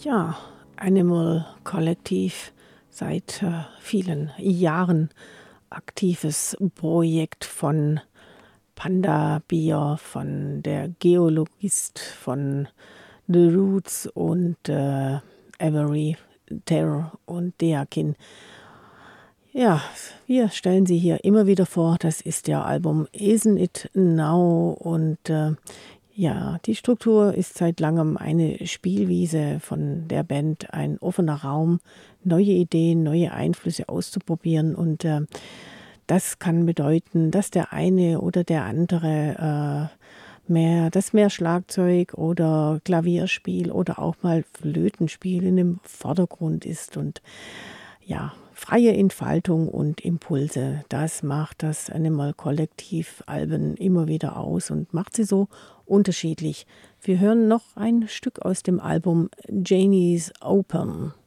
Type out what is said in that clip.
Ja, Animal Kollektiv, seit vielen Jahren aktives Projekt von Panda Bier, von der Geologist, von The Roots und Avery Terror und Deakin. Ja, wir stellen sie hier immer wieder vor. Das ist ihr Album Isn't It Now? Und ja, die Struktur ist seit langem eine Spielwiese von der Band, ein offener Raum, neue Ideen, neue Einflüsse auszuprobieren. Und das kann bedeuten, dass der eine oder der andere mehr Schlagzeug oder Klavierspiel oder auch mal Flötenspiel in dem Vordergrund ist. Und ja, freie Entfaltung und Impulse, das macht das Animal Kollektiv Alben immer wieder aus und macht sie so unterschiedlich. Wir hören noch ein Stück aus dem Album Janie's Open.